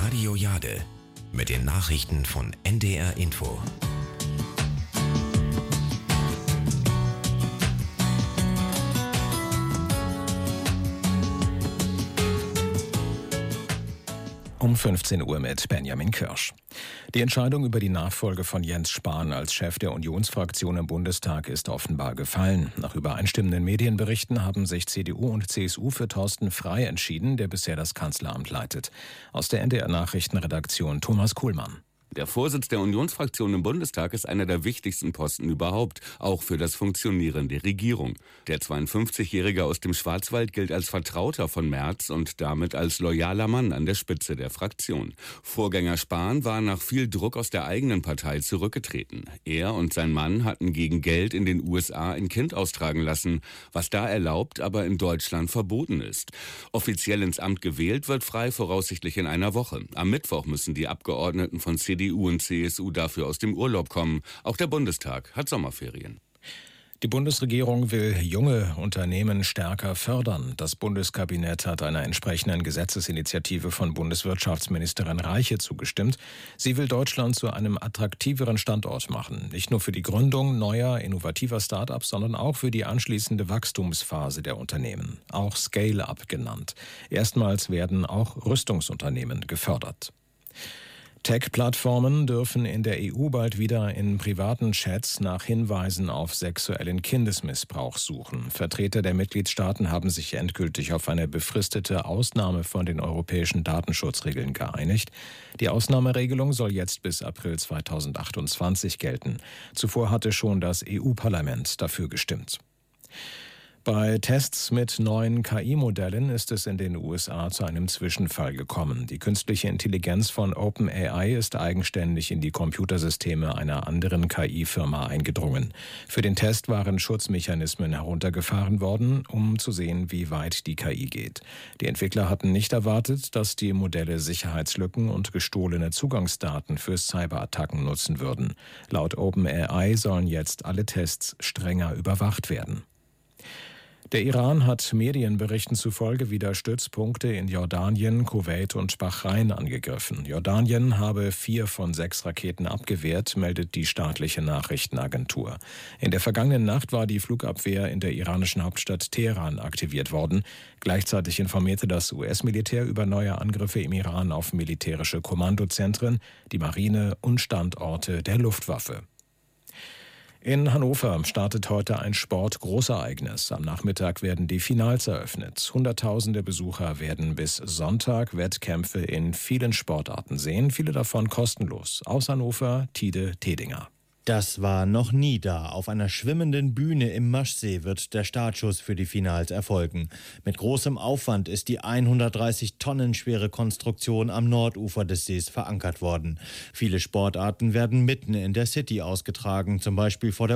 Radio Jade mit den Nachrichten von NDR Info. Um 15 Uhr mit Benjamin Kirsch. Die Entscheidung über die Nachfolge von Jens Spahn als Chef der Unionsfraktion im Bundestag ist offenbar gefallen. Nach übereinstimmenden Medienberichten haben sich CDU und CSU für Thorsten Frey entschieden, der bisher das Kanzleramt leitet. Aus der NDR-Nachrichtenredaktion Thomas Kuhlmann. Der Vorsitz der Unionsfraktion im Bundestag ist einer der wichtigsten Posten überhaupt, auch für das Funktionieren der Regierung. Der 52-Jährige aus dem Schwarzwald gilt als Vertrauter von Merz und damit als loyaler Mann an der Spitze der Fraktion. Vorgänger Spahn war nach viel Druck aus der eigenen Partei zurückgetreten. Er und sein Mann hatten gegen Geld in den USA ein Kind austragen lassen, was da erlaubt, aber in Deutschland verboten ist. Offiziell ins Amt gewählt wird Frey voraussichtlich in einer Woche. Am Mittwoch müssen die Abgeordneten von CDU und CSU dafür aus dem Urlaub kommen. Auch der Bundestag hat Sommerferien. Die Bundesregierung will junge Unternehmen stärker fördern. Das Bundeskabinett hat einer entsprechenden Gesetzesinitiative von Bundeswirtschaftsministerin Reiche zugestimmt. Sie will Deutschland zu einem attraktiveren Standort machen. Nicht nur für die Gründung neuer, innovativer Start-ups, sondern auch für die anschließende Wachstumsphase der Unternehmen. Auch Scale-up genannt. Erstmals werden auch Rüstungsunternehmen gefördert. Tech-Plattformen dürfen in der EU bald wieder in privaten Chats nach Hinweisen auf sexuellen Kindesmissbrauch suchen. Vertreter der Mitgliedstaaten haben sich endgültig auf eine befristete Ausnahme von den europäischen Datenschutzregeln geeinigt. Die Ausnahmeregelung soll jetzt bis April 2028 gelten. Zuvor hatte schon das EU-Parlament dafür gestimmt. Bei Tests mit neuen KI-Modellen ist es in den USA zu einem Zwischenfall gekommen. Die künstliche Intelligenz von OpenAI ist eigenständig in die Computersysteme einer anderen KI-Firma eingedrungen. Für den Test waren Schutzmechanismen heruntergefahren worden, um zu sehen, wie weit die KI geht. Die Entwickler hatten nicht erwartet, dass die Modelle Sicherheitslücken und gestohlene Zugangsdaten für Cyberattacken nutzen würden. Laut OpenAI sollen jetzt alle Tests strenger überwacht werden. Der Iran hat Medienberichten zufolge wieder Stützpunkte in Jordanien, Kuwait und Bahrain angegriffen. Jordanien habe 4 von 6 Raketen abgewehrt, meldet die staatliche Nachrichtenagentur. In der vergangenen Nacht war die Flugabwehr in der iranischen Hauptstadt Teheran aktiviert worden. Gleichzeitig informierte das US-Militär über neue Angriffe im Iran auf militärische Kommandozentren, die Marine und Standorte der Luftwaffe. In Hannover startet heute ein Sport-Großereignis. Am Nachmittag werden die Finals eröffnet. Hunderttausende Besucher werden bis Sonntag Wettkämpfe in vielen Sportarten sehen, viele davon kostenlos. Aus Hannover, Tide Tedinger. Das war noch nie da. Auf einer schwimmenden Bühne im Maschsee wird der Startschuss für die Finals erfolgen. Mit großem Aufwand ist die 130 Tonnen schwere Konstruktion am Nordufer des Sees verankert worden. Viele Sportarten werden mitten in der City ausgetragen, zum Beispiel vor der